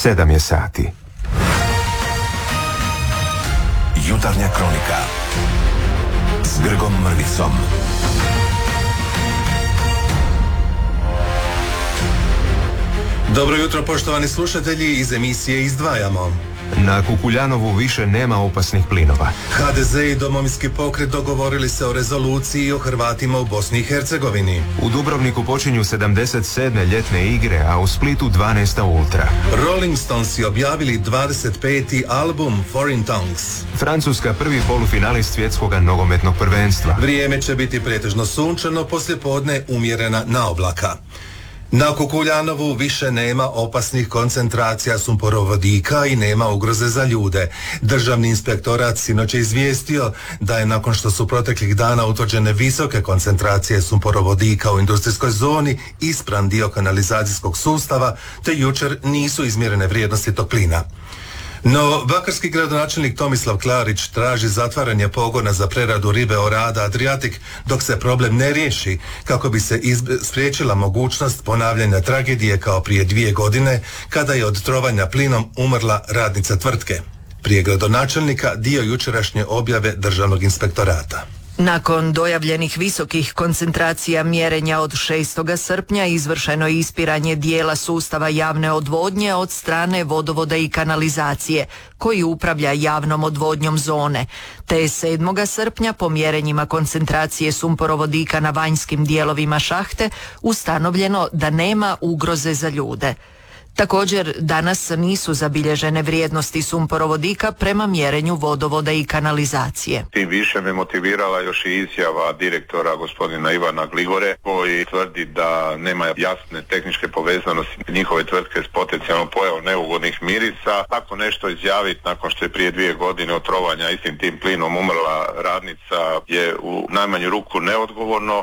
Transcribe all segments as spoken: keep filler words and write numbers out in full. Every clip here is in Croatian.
Sedam je sati. Jutarnja kronika s Grgom Mrvicom. Dobro jutro, poštovani slušatelji, iz emisije Izdvajamo. Na Kukuljanovu više nema opasnih plinova. ha de ze i Domovinski pokret dogovorili se o rezoluciji o Hrvatima u Bosni i Hercegovini. U Dubrovniku počinju sedamdeset sedme ljetne igre, a u Splitu dvanaesta ultra. Rolling Stonesi objavili dvadeset peti album Foreign Tongues. Francuska prvi polufinalist svjetskog nogometnog prvenstva. Vrijeme će biti pretežno sunčano, poslijepodne umjerena naoblaka. Na Kukuljanovu više nema opasnih koncentracija sumporovodika i nema ugroze za ljude. Državni inspektorat sinoć je izvijestio da je nakon što su proteklih dana utvrđene visoke koncentracije sumporovodika u industrijskoj zoni ispran dio kanalizacijskog sustava, te jučer nisu izmjerene vrijednosti tog plina. No, bakarski gradonačelnik Tomislav Klarić traži zatvaranje pogona za preradu ribe orada Adriatik dok se problem ne riješi, kako bi se izb- spriječila mogućnost ponavljanja tragedije kao prije dvije godine kada je od trovanja plinom umrla radnica tvrtke. Prije gradonačelnika dio jučerašnje objave Državnog inspektorata. Nakon dojavljenih visokih koncentracija mjerenja od šestog srpnja izvršeno je ispiranje dijela sustava javne odvodnje od strane vodovoda i kanalizacije, koji upravlja javnom odvodnjom zone, te je sedmog srpnja po mjerenjima koncentracije sumporovodika na vanjskim dijelovima šahte ustanovljeno da nema ugroze za ljude. Također, danas nisu zabilježene vrijednosti sumporovodika prema mjerenju vodovoda i kanalizacije. Tim više me motivirala još i izjava direktora gospodina Ivana Gligore, koji tvrdi da nema jasne tehničke povezanosti njihove tvrtke s potencijalnom pojavom neugodnih mirisa. Tako nešto izjaviti nakon što je prije dvije godine od trovanja istim tim plinom umrla radnica je u najmanju ruku neodgovorno.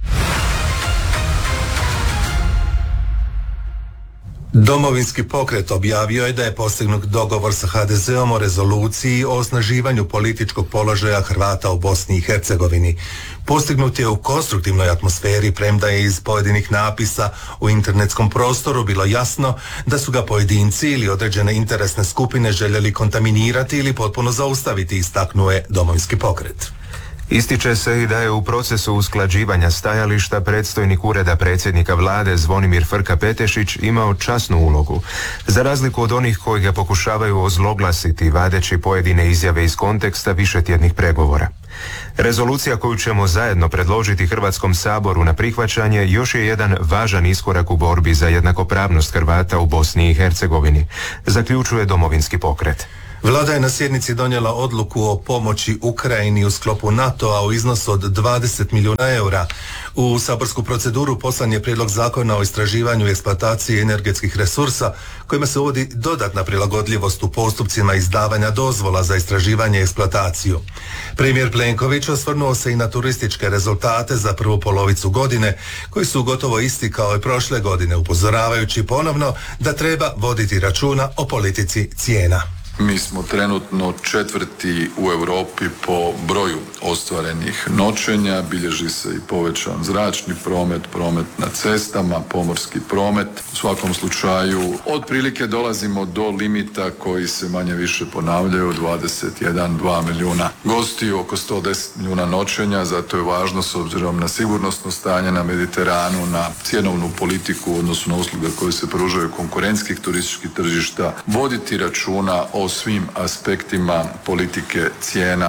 Domovinski pokret objavio je da je postignut dogovor sa ha de zeom o rezoluciji o osnaživanju političkog položaja Hrvata u Bosni i Hercegovini. Postignut je u konstruktivnoj atmosferi, premda je iz pojedinih napisa u internetskom prostoru bilo jasno da su ga pojedinci ili određene interesne skupine željeli kontaminirati ili potpuno zaustaviti, istaknuo je Domovinski pokret. Ističe se i da je u procesu usklađivanja stajališta predstojnik Ureda predsjednika vlade Zvonimir Frka-Petešić imao časnu ulogu, za razliku od onih koji ga pokušavaju ozloglasiti vadeći pojedine izjave iz konteksta višetjednih pregovora. Rezolucija koju ćemo zajedno predložiti Hrvatskom saboru na prihvaćanje još je jedan važan iskorak u borbi za jednakopravnost Hrvata u Bosni i Hercegovini, zaključuje Domovinski pokret. Vlada je na sjednici donijela odluku o pomoći Ukrajini u sklopu NATO-a u iznosu od dvadeset milijuna eura. U saborsku proceduru poslan je prijedlog zakona o istraživanju i eksploataciji energetskih resursa, kojima se uvodi dodatna prilagodljivost u postupcima izdavanja dozvola za istraživanje i eksploataciju. Premijer Plenković osvrnuo se i na turističke rezultate za prvu polovicu godine, koji su gotovo isti kao i prošle godine, upozoravajući ponovno da treba voditi računa o politici cijena. Mi smo trenutno četvrti u Europi po broju ostvarenih noćenja, bilježi se i povećan zračni promet, promet na cestama, pomorski promet. U svakom slučaju otprilike dolazimo do limita koji se manje više ponavljaju, dvadeset jedan do dva milijuna gostiju, oko sto deset milijuna noćenja, zato je važno s obzirom na sigurnosno stanje na Mediteranu, na cjenovnu politiku u odnosu na usluge koje se pružaju konkurentskih turističkih tržišta, voditi računa o svim aspektima politike cijena.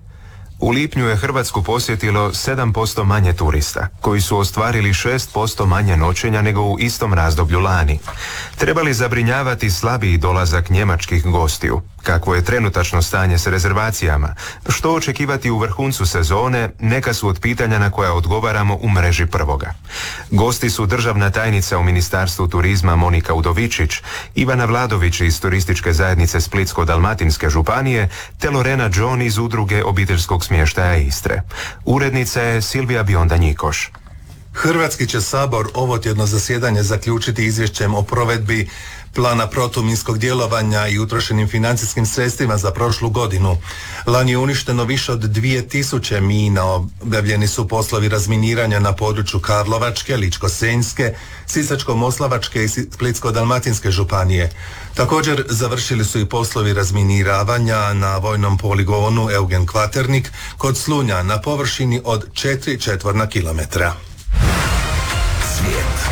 U lipnju je Hrvatsku posjetilo sedam posto manje turista, koji su ostvarili šest posto manje noćenja nego u istom razdoblju lani. Treba li zabrinjavati slabiji dolazak njemačkih gostiju? Kakvo je trenutačno stanje s rezervacijama? Što očekivati u vrhuncu sezone? Neka su od pitanja na koja odgovaramo u mreži Prvoga. Gosti su državna tajnica u Ministarstvu turizma Monika Udovičić, Ivana Vladović iz Turističke zajednice Splitsko-dalmatinske županije, te Lorena John iz Udruge obiteljskog smještaja Istre. Urednica je Silvija Bionda Njikoš. Hrvatski će Sabor ovo tjedno zasjedanje zaključiti izvješćem o provedbi plana protuminskog djelovanja i utrošenim financijskim sredstvima za prošlu godinu. Lani je uništeno više od dvije tisuće mina, objavljeni su poslovi razminiranja na području Karlovačke, Ličko-senjske, Sisačko-moslavačke i Splitsko-dalmatinske županije. Također završili su i poslovi razminiravanja na vojnom poligonu Eugen Kvaternik kod Slunja na površini od četiri četvorna kilometra. Svijet.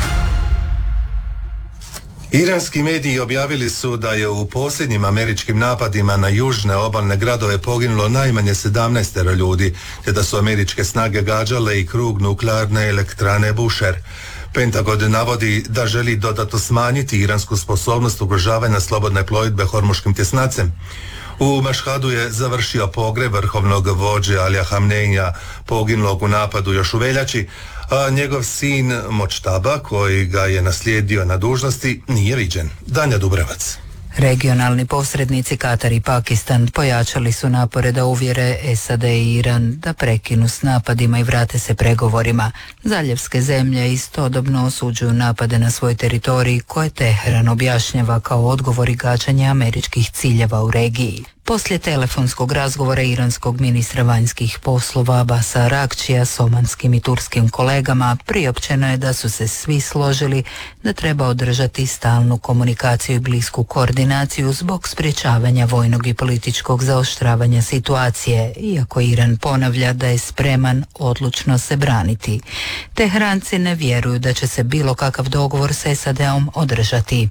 Iranski mediji objavili su da je u posljednjim američkim napadima na južne obalne gradove poginulo najmanje sedamnaest ljudi, te da su američke snage gađale i krug nuklearne elektrane Bushehr. Pentagon navodi da želi dodatno smanjiti iransku sposobnost ugrožavanja slobodne plovidbe Hormuškim tjesnacem. U Mašhadu je završio pogreb vrhovnog vođe Alija Hamneija, poginulog u napadu još u veljači, a njegov sin Močtaba, koji ga je naslijedio na dužnosti, nije viđen. Danja Dubrevac. Regionalni posrednici Katar i Pakistan pojačali su napore da uvjere S A D i Iran da prekinu s napadima i vrate se pregovorima. Zaljevske zemlje istodobno osuđuju napade na svoj teritorij koje Teheran objašnjava kao odgovor i gađanje američkih ciljeva u regiji. Poslije telefonskog razgovora iranskog ministra vanjskih poslova Abasa Arakčija s omanskim i turskim kolegama priopćeno je da su se svi složili da treba održati stalnu komunikaciju i blisku koordinaciju zbog sprječavanja vojnog i političkog zaoštravanja situacije, iako Iran ponavlja da je spreman odlučno se braniti. Tehranci ne vjeruju da će se bilo kakav dogovor s S A D-om održati.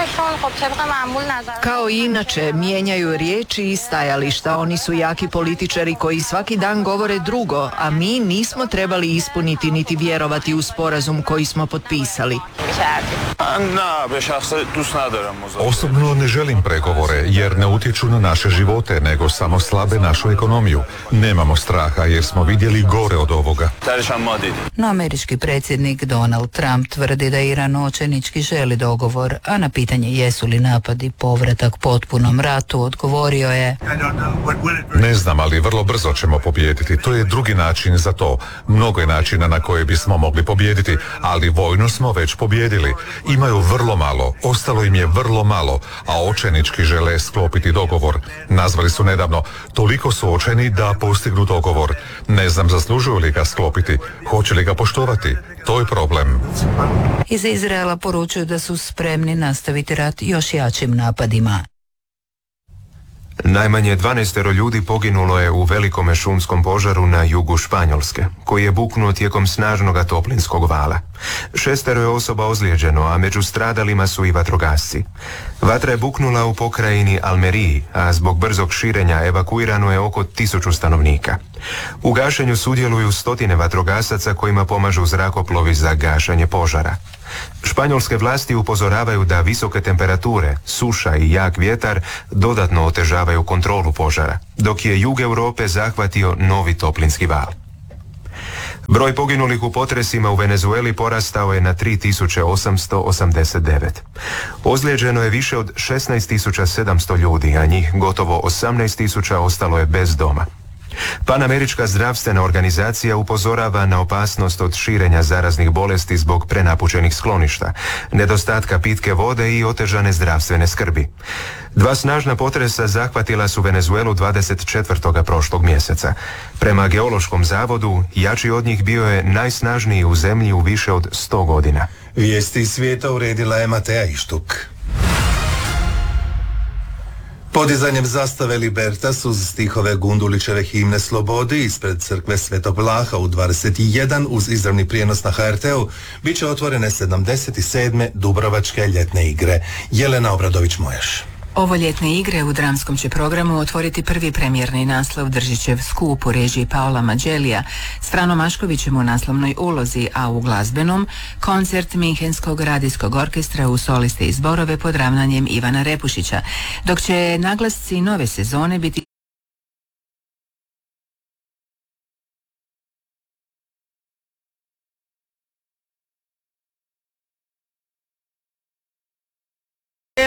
Kao i inače, mijenjaju riječi i stajališta. Oni su jaki političari koji svaki dan govore drugo, a mi nismo trebali ispuniti niti vjerovati u sporazum koji smo potpisali. Osobno ne želim pregovore jer ne utječu na naše živote, nego samo slabe našu ekonomiju. Nemamo straha jer smo vidjeli gore od ovoga. No američki predsjednik Donald Trump tvrdi da Iran očajnički želi dogovor, a na pitanje jesu li napadi povratak potpunom ratu odgovorio je: Ne znam, ali vrlo brzo ćemo pobijediti. To je drugi način za to. Mnogo je načina na koje bismo mogli pobijediti, ali vojno smo već pobijedili. Imaju vrlo malo, ostalo im je vrlo malo, a očajnički žele sklopiti dogovor. Nazvali su nedavno, toliko su očajni da postignu dogovor. Ne znam zaslužuju li ga sklopiti, hoće li ga poštovati. To je problem. Iz Izraela poručuju da su spremni nastaviti rat još jačim napadima. Najmanje dvanaestero ljudi poginulo je u velikome šumskom požaru na jugu Španjolske, koji je buknuo tijekom snažnog toplinskog vala. Šestero je osoba ozlijeđeno, a među stradalima su i vatrogasci. Vatra je buknula u pokrajini Almeriji, a zbog brzog širenja evakuirano je oko tisuću stanovnika. U gašenju sudjeluju stotine vatrogasaca kojima pomažu zrakoplovi za gašanje požara. Španjolske vlasti upozoravaju da visoke temperature, suša i jak vjetar dodatno otežavaju kontrolu požara, dok je jug Europe zahvatio novi toplinski val. Broj poginulih u potresima u Venezueli porastao je na tri tisuće osamsto osamdeset devet. Ozlijeđeno je više od šesnaest tisuća sedamsto ljudi, a njih gotovo osamnaest tisuća ostalo je bez doma. Panamerička zdravstvena organizacija upozorava na opasnost od širenja zaraznih bolesti zbog prenapučenih skloništa, nedostatka pitke vode i otežane zdravstvene skrbi. Dva snažna potresa zahvatila su Venezuelu dvadeset četvrtog prošlog mjeseca. Prema Geološkom zavodu, jači od njih bio je najsnažniji u zemlji u više od sto godina. Vijesti iz svijeta uredila je Mateja Ištuk. Podizanjem zastave Libertas uz stihove Gundulićeve himne Slobodi ispred crkve Svetog Vlaha u dvadeset jedan uz izravni prijenos na H R T-u bit će otvorene sedamdeset sedme Dubrovačke ljetne igre. Jelena Obradović-Mojaš. Ovo ljetne igre u dramskom će programu otvoriti prvi premijerni naslov Držićev skup u režiji Paola Mađelija s Franom Maškovićem u naslovnoj ulozi, a u glazbenom koncert Minhenskog radijskog orkestra u soliste i zborove pod ravnanjem Ivana Repušića, dok će naglasci nove sezone biti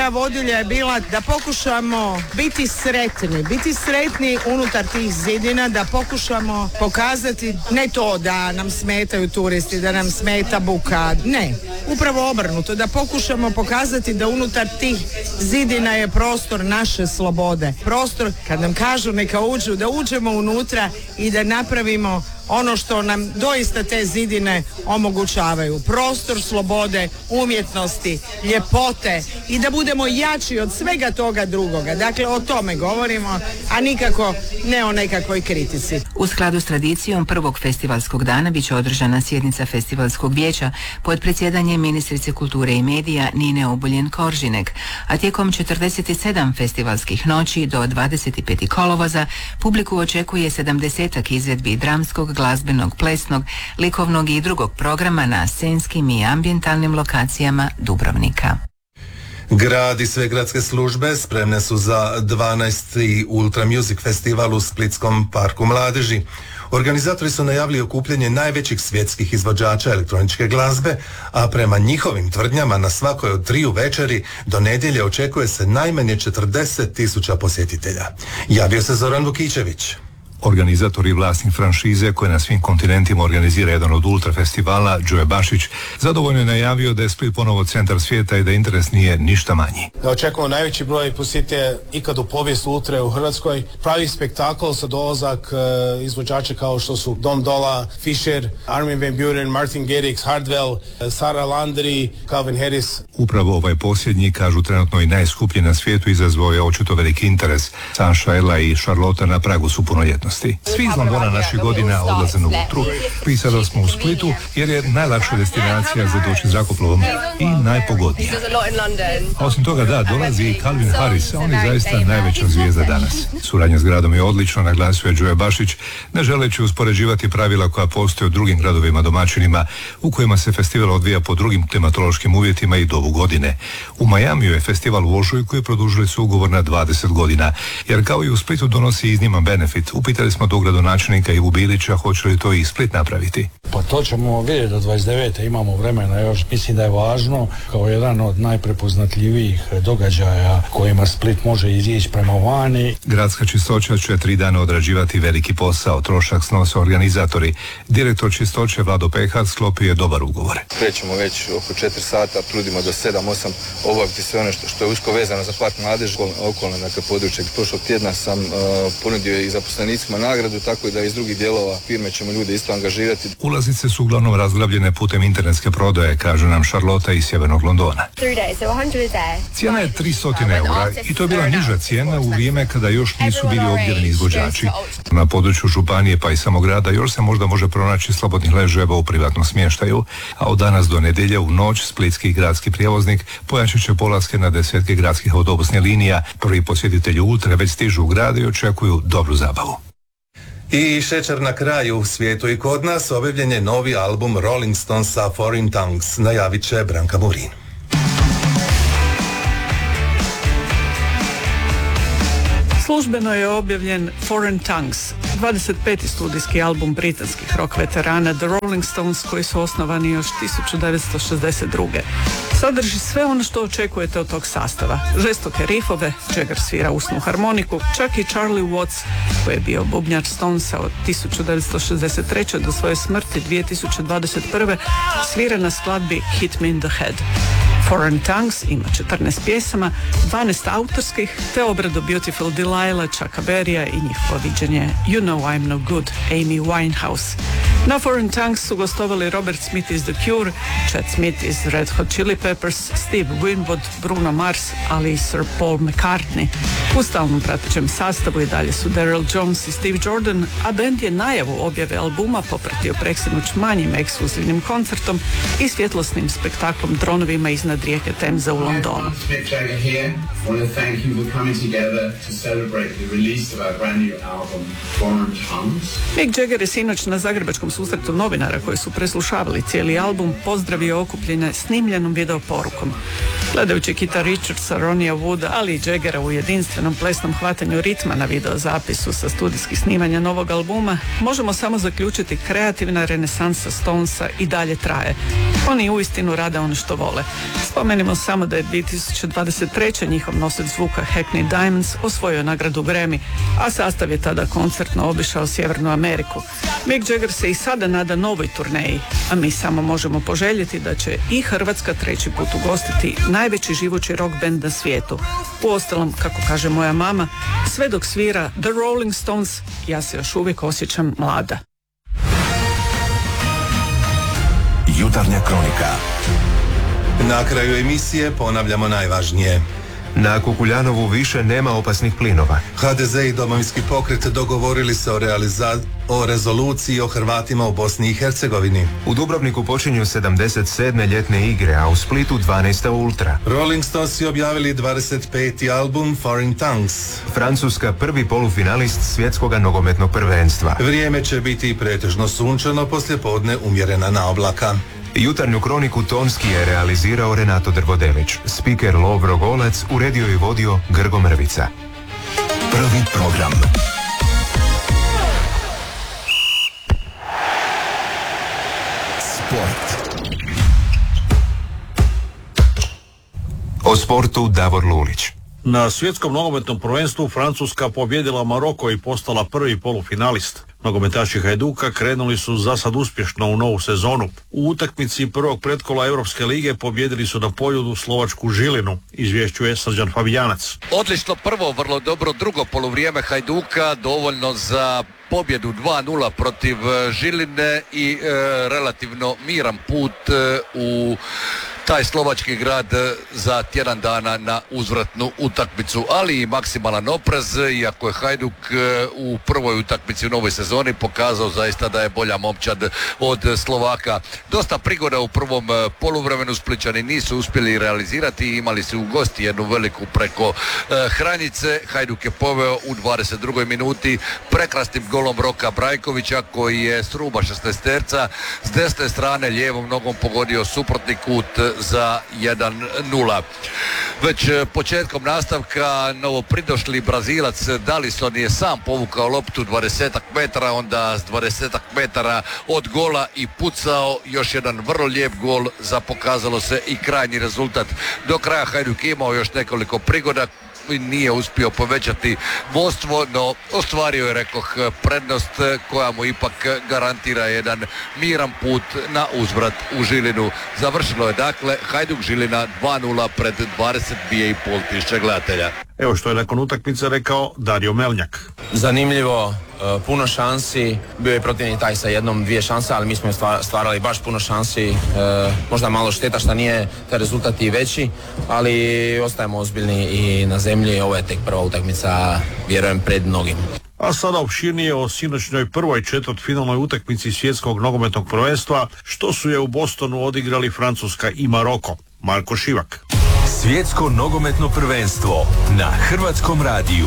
moja vodilja je bila da pokušamo biti sretni, biti sretni unutar tih zidina, da pokušamo pokazati ne to da nam smetaju turisti, da nam smeta buka, ne, upravo obrnuto, da pokušamo pokazati da unutar tih zidina je prostor naše slobode, prostor kad nam kažu neka uđu, da uđemo unutra i da napravimo ono što nam doista te zidine omogućavaju. Prostor slobode, umjetnosti, ljepote i da budemo jači od svega toga drugoga. Dakle, o tome govorimo, a nikako ne o nekakvoj kritici. U skladu s tradicijom prvog festivalskog dana bit će održana sjednica festivalskog vijeća pod predsjedanjem ministrice kulture i medija Nine Obuljen-Koržinek, a tijekom četrdeset sedam festivalskih noći do dvadeset pet kolovoza publiku očekuje sedamdesetak izvedbi dramskog, glazbenog, plesnog, likovnog i drugog programa na scenskim i ambijentalnim lokacijama Dubrovnika. Grad i sve gradske službe spremne su za dvanaesti Ultra Music Festival u Splitskom parku mladeži. Organizatori su najavili okupljanje najvećih svjetskih izvođača elektroničke glazbe, a prema njihovim tvrdnjama na svakoj od triju večeri do nedjelje očekuje se najmanje četrdeset tisuća posjetitelja. Javio se Zoran Vukićević. Organizator i vlasnik franšize koji na svim kontinentima organizira jedan od ultra festivala, Joe Bašić, zadovoljno je najavio da je Split ponovo centar svijeta i da interes nije ništa manji. Da očekujemo najveći broj posjetitelja ikad u povijesti ultre u Hrvatskoj. Pravi spektakl sa dolazak uh, izvođača kao što su Dom Dola, Fisher, Armin van Buuren, Martin Garrix, Hardwell, uh, Sarah Landry, Calvin Harris. Upravo ovaj posljednji, kažu trenutno i najskuplji na svijetu, izazvao je očito veliki interes. Saša, Ella i Charlotte na pragu su punoljetnosti. Svi iz Londona naših godina odlaze na Ultru. Pisali smo u Splitu jer je najlakša destinacija za doći zrakoplovom i najpogodnija. A osim toga, da, dolazi i Calvin Harris, a on je zaista najveća zvijezda danas. Suradnja s gradom je odlično, naglasio je Joe Bašić, ne želeći uspoređivati pravila koja postoje u drugim gradovima domaćinima u kojima se festival odvija po drugim klimatološkim uvjetima i dobu godine. U Majamiju je festival u ožujku i produžili su ugovor na dvadeset godina, jer kao i u Splitu donosi izniman benefit. Upitali smo do gradonačelnika Ivu Bilića hoće li to i Split napraviti. Pa to ćemo vidjeti do dvadeset devete imamo vremena još. Mislim da je važno kao jedan od najprepoznatljivijih događaja kojima Split može izići prema vani. Gradska čistoća će tri dana odrađivati veliki posao. Trošak snose organizatori. Direktor čistoće Vlado Pehar sklopio je dobar ugovor. Krećemo već oko četiri sata, trudimo do sedam osam obaviti sve ono što, što je usko vezano za park mladeži, okolne dakle, područje. Prošlog tjedna sam uh, ponudio i zaposlenicima nagradu, tako da iz drugih dijelova firme ćemo ljude isto angažirati. Ulazice su uglavnom razglavljene putem internetske prodaje, kaže nam Charlotte iz sjevernog Londona. Cijena je tristo eura i to je bila niža cijena u vrijeme kada još nisu bili objavljeni izvođači. Na području županije pa i samog grada još se možda može pronaći slobodnih ležajeva u privatnom smještaju, a od danas do nedjelje u noć splitski gradski prijevoznik pojačat će polaske na desetke gradskih autobusnih linija. Prvi posjetitelji Ultre već stižu u grad i očekuju dobru zabavu. I šećer na kraju, u svijetu i kod nas objavljen je novi album Rolling Stonesa Foreign Tongues, najavit će Branka Murin. Službeno je objavljen Foreign Tongues, dvadeset peti studijski album britanskih rock veterana The Rolling Stones, koji su osnovani još tisuću devetsto šezdeset druge. Sadrži sve ono što očekujete od tog sastava. Žestoke rifove, Jagger svira usnu harmoniku, čak i Charlie Watts, koji je bio bubnjar Stonesa od tisuću devetsto šezdeset treće do svoje smrti dvije tisuće dvadeset prve svira na skladbi Hit Me in the Head. Foreign Tongues ima četrnaest pjesama, dvanaest autorskih, te obradu Beautiful Delilah, Chucka Berrya i njihovo viđenje You Know I'm No Good, Amy Winehouse. Na Foreign Tongues su gostovali Robert Smith iz The Cure, Chad Smith iz Red Hot Chili Peppers, Steve Winwood, Bruno Mars, ali i Sir Paul McCartney. U stalnom pratećem sastavu i dalje su Daryl Jones i Steve Jordan, a band je najavu objave albuma popratio preksinoć manjim ekskluzivnim koncertom i svjetlosnim spektaklom dronovima iznad rijeke Temze u Londonu. Mick Jagger je sinoć na zagrebačkom susretu novinara koji su preslušavali cijeli album pozdravio okupljene snimljenom video porukom. Gledajući Kita Richardsa, Ronija Wooda, ali i Jaggera u jedinstvenom plesnom hvatanju ritma na videozapisu sa studijskih snimanja novog albuma, možemo samo zaključiti kreativna renesansa Stonesa i dalje traje. Oni uistinu rade ono što vole. Spomenimo samo da je dvije tisuće dvadeset treće njihov nosač zvuka Hackney Diamonds osvojio nagradu Grammy, a sastav je tada koncertno obišao Sjevernu Ameriku. Mick Jagger se i sada nada novoj turneji, a mi samo možemo poželjeti da će i Hrvatska treći put ugostiti najveći živući rock band na svijetu. Uostalom, kako kaže moja mama, sve dok svira The Rolling Stones, ja se još uvijek osjećam mlada. Jutarnja kronika. Na kraju emisije ponavljamo najvažnije. Na Kukuljanovu više nema opasnih plinova. ha de ze i Domovinski pokret dogovorili se o, realiza- o rezoluciji o Hrvatima u Bosni i Hercegovini. U Dubrovniku počinju sedamdeset sedme ljetne igre, a u Splitu dvanaesta ultra. Rolling Stones objavili dvadeset peti album Foreign Tongues. Francuska prvi polufinalist svjetskog nogometnog prvenstva. Vrijeme će biti pretežno sunčano, poslijepodne umjerena naoblaka. Jutarnju kroniku tonski je realizirao Renato Drvodelić. Spiker Lovro Golac uredio i vodio Grgo Mrvica. Prvi program. Sport. O sportu Davor Lulić. Na svjetskom nogometnom prvenstvu Francuska pobjedila Maroko i postala prvi polufinalist. Nogometaši Hajduka krenuli su zasad uspješno u novu sezonu. U utakmici prvog pretkola Europske lige pobjedili su na Poljudu slovačku Žilinu, izvješćuje Srđan Fabijanac. Odlično prvo, vrlo dobro drugo poluvrijeme Hajduka, dovoljno za pobjedu dva nula protiv Žiline i e, relativno miran put e, u taj slovački grad za tjedan dana na uzvratnu utakmicu, ali i maksimalan oprez, iako je Hajduk u prvoj utakmici u novoj sezoni pokazao zaista da je bolja momčad od Slovaka. Dosta prigoda u prvom poluvremenu, Splićani nisu uspjeli realizirati i imali su u gosti jednu veliku preko Hranjice. Hajduk je poveo u dvadeset drugoj minuti prekrasnim golom Roka Brajkovića, koji je s ruba šesnaesterca s desne strane lijevom nogom pogodio suprotni kut za jedan nula. Već početkom nastavka novopridošli Brazilac Dallison je sam povukao loptu dvadesetak metara, onda s dvadesetak metara od gola i pucao još jedan vrlo lijep gol za pokazalo se i krajnji rezultat. Do kraja Hajduk je imao još nekoliko prigoda, nije uspio povećati vodstvo, no ostvario je, rekoh, prednost koja mu ipak garantira jedan miran put na uzvrat u Žilinu. Završilo je dakle Hajduk Žilina dva nula pred dvadeset dvije i pol tisuće gledatelja. Evo što je nakon utakmice rekao Dario Melnjak. Zanimljivo, puno šansi, bio je protivnik taj sa jednom, dvije šanse, ali mi smo stvarali baš puno šansi, možda malo šteta što nije taj rezultat i veći, ali ostajemo ozbiljni i na zemlji, ovo je tek prva utakmica, vjerujem, pred mnogim. A sada opširnije o sinoćnoj prvoj četvrtfinalnoj utakmici svjetskog nogometnog prvenstva, što su je u Bostonu odigrali Francuska i Maroko. Marko Šivak. Svjetsko nogometno prvenstvo na Hrvatskom radiju.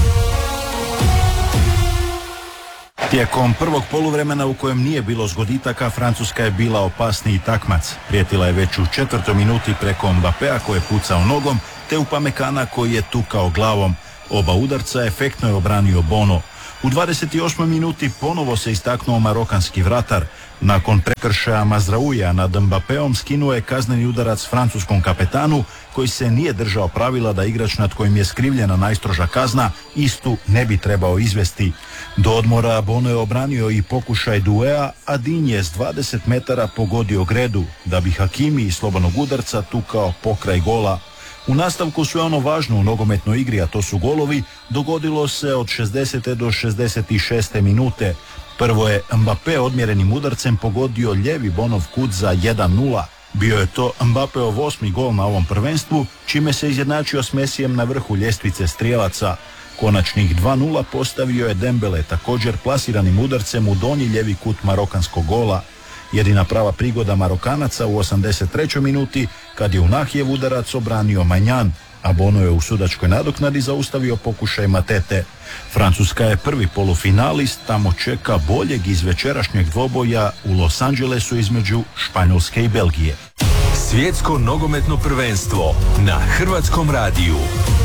Tijekom prvog poluvremena u kojem nije bilo zgoditaka, Francuska je bila opasniji takmac. Prijetila je već u četvrtoj minuti preko Mbappéa koji je pucao nogom, te Upamecana koji je tukao glavom. Oba udarca efektno je obranio Bono. U dvadeset osmoj minuti ponovo se istaknuo marokanski vratar. Nakon prekršaja Mazraouija nad Mbappéom skinuo je kazneni udarac francuskom kapetanu koji se nije držao pravila da igrač nad kojim je skrivljena najstroža kazna istu ne bi trebao izvesti. Do odmora Bono je obranio i pokušaj Douéa, a Digne je s dvadeset metara pogodio gredu da bi Hakimi iz slobodnog udarca tukao pokraj gola. U nastavku sve ono važno u nogometnoj igri, a to su golovi, dogodilo se od šezdesete do šezdeset šeste minute. Prvo je Mbappé odmjerenim udarcem pogodio lijevi Bonov kut za jedan nula. Bio je to Mbappéov osmi gol na ovom prvenstvu, čime se izjednačio s Mesijem na vrhu ljestvice strijelaca. Konačnih dva nula postavio je Dembele također plasiranim udarcem u donji lijevi kut marokanskog gola. Jedina prava prigoda Marokanaca u osamdeset trećoj minuti kad je Unahijev udarac obranio Maignan, a Bono je u sudačkoj nadoknadi zaustavio pokušaj Matete. Francuska je prvi polufinalist, tamo čeka boljeg iz večerašnjeg dvoboja u Los Angelesu između Španjolske i Belgije. Svjetsko nogometno prvenstvo na Hrvatskom radiju.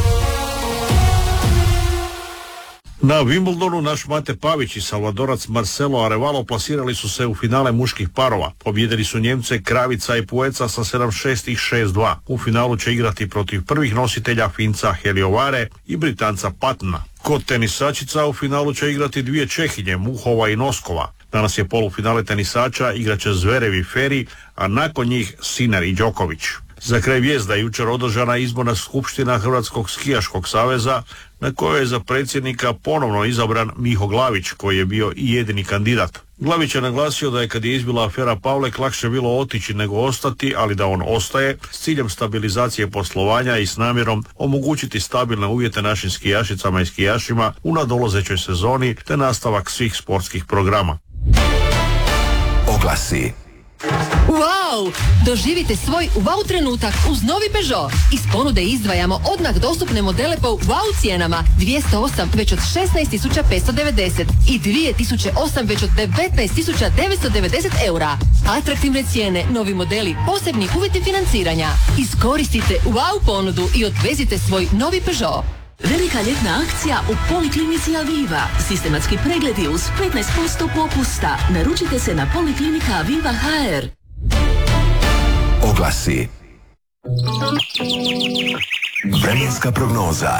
Na Wimbledonu naš Mate Pavić i Salvadorac Marcelo Arevalo plasirali su se u finale muških parova. Pobjedili su Njemce Kravica i Pueca sa sedam šest i šest dva. U finalu će igrati protiv prvih nositelja Finca Heliovare i Britanca Patna. Kod tenisačica u finalu će igrati dvije Čehinje, Muhova i Noskova. Danas je polufinale tenisača, igraće Zverev i Feri, a nakon njih Sinner i Đoković. Za kraj vijest da je jučer održana izborna skupština Hrvatskog skijaškog saveza, na kojoj je za predsjednika ponovno izabran Miho Glavić, koji je bio i jedini kandidat. Glavić je naglasio da je kad je izbila afera Pavlek lakše bilo otići nego ostati, ali da on ostaje s ciljem stabilizacije poslovanja i s namjerom omogućiti stabilne uvjete našim skijašicama i skijašima u nadolazećoj sezoni te nastavak svih sportskih programa. Oglasi. Wow! Doživite svoj wow trenutak uz novi Peugeot. Iz ponude izdvajamo odmah dostupne modele po wow cijenama. dvjesto osam već od šesnaest tisuća petsto devedeset i dvije tisuće osam već od devetnaest tisuća devetsto devedeset eura. Atraktivne cijene, novi modeli, posebni uvjeti financiranja. Iskoristite wow ponudu i odvezite svoj novi Peugeot. Velika ljetna akcija u Poliklinici Aviva. Sistematski pregledi uz petnaest posto popusta. Naručite se na Poliklinika Aviva ha er. Oglasi. Vremenska prognoza.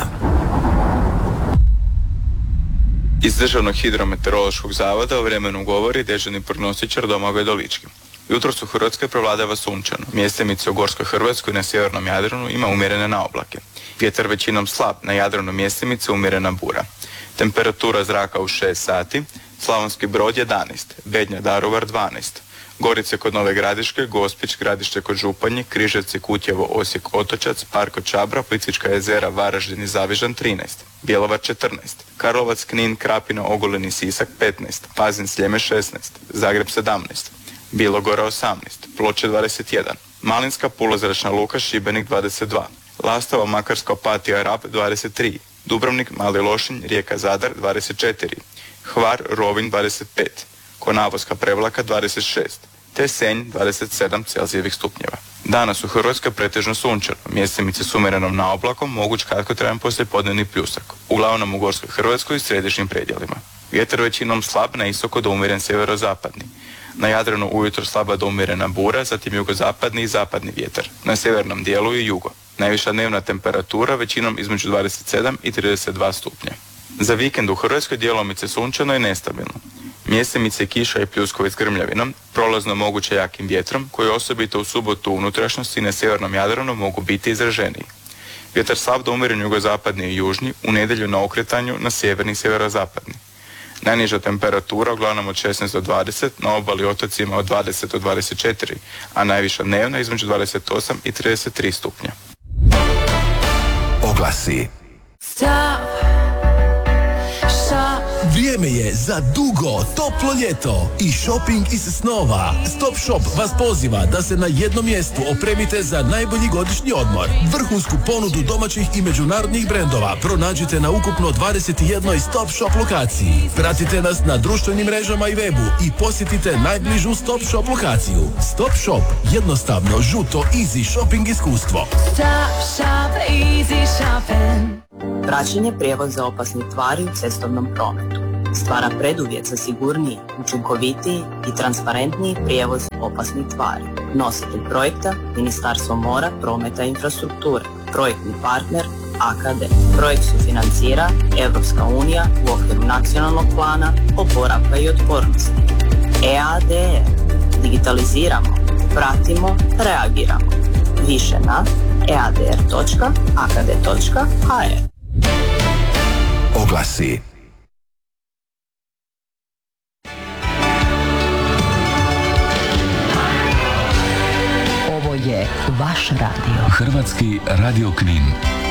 Iz Državnog hidrometeorološkog zavoda o vremenu govori dežurni prognostičar Domagoj Dolički. Jutros u Hrvatskoj prevladava sunčano. Mjestimice u Gorskoj Hrvatskoj i na sjevernom Jadranu ima umjerene naoblake. Vjetar većinom slab, na Jadranu mjestimice umjerena bura. Temperatura zraka u šest sati, Slavonski Brod jedanaest, Bednja Daruvar dvanaest, Gorice kod Nove Gradiške, Gospić, Gradište kod Županje, Križevci, Kutjevo, Osijek, Otočac, Parko Čabra, Plitvička jezera, Varaždin i Zavižan trinaest, Bjelovar četrnaest, Karlovac, Knin, Krapina, Ogulin i Sisak petnaest, Pazin, Sljeme šesnaest, Zagreb sedamnaest, Bilogora osamnaest, Ploče dvadeset jedan, Malinska, Pula, Zračna luka, Šibenik dvadeset dva, Lastova, Makarska, Opatija, Rab dvadeset tri, Dubrovnik, Mali Lošinj, Rijeka, Zadar dvadeset četiri, Hvar, Rovinj dvadeset pet, Konavoska, Prevlaka dvadeset šest, te Senj dvadeset sedam Celzijevih stupnjeva. Danas u Hrvatskoj pretežno sunčano, mjestimice s umjerenom naoblakom, moguć kratkotrajan poslijepodnevni pljusak, uglavnom u Gorskoj Hrvatskoj i središnjim predjelima. Vjetar većinom slab, na isoko do umjeren sjeverozapadni. Na Jadranu ujutro slaba do umjerena bura, zatim jugozapadni i zapadni vjetar. Na sjevernom dijelu je jugo. Najviša dnevna temperatura većinom između dvadeset sedam i trideset dva stupnja. Za vikend u Hrvatskoj djelomice sunčano i nestabilno. Mjestimice kiša i pljuskovi s grmljavinom, prolazno moguće jakim vjetrom, koji osobito u subotu u unutrašnjosti i na sjevernom Jadranu mogu biti izraženiji. Vjetar slab do umjeren jugozapadni i južni, u nedjelju na okretanju na sjeverni i sjeverozapadni. Najniža temperatura uglavnom od šesnaest do dvadeset, na obali otocima od dvadeset do dvadeset četiri, a najviša dnevna između dvadeset osam i trideset tri stupnja. Oglasi. Stop. Vrijeme je za dugo, toplo ljeto i shopping iz snova. Stop Shop vas poziva da se na jednom mjestu opremite za najbolji godišnji odmor. Vrhunsku ponudu domaćih i međunarodnih brendova pronađite na ukupno dvadeset jednoj Stop Shop lokaciji. Pratite nas na društvenim mrežama i webu i posjetite najbližu Stop Shop lokaciju. Stop Shop, jednostavno, žuto, easy shopping iskustvo. Stop Shop, easy shopping. Praćenje prijevoza opasnih tvari u cestovnom prometu stvara preduvjet za sigurniji, učinkovitiji i transparentniji prijevoz opasnih tvari. Nositelj projekta Ministarstvo mora, prometa i infrastrukture. Projektni partner A K D. Projekt sufinancira Europska unija u okviru nacionalnog plana oporavka i otpornosti. E A D R. Digitaliziramo, pratimo, reagiramo. Više na e a d r točka a k d točka h r. Oglasi. Ovo je vaš radio. Hrvatski radio Knin.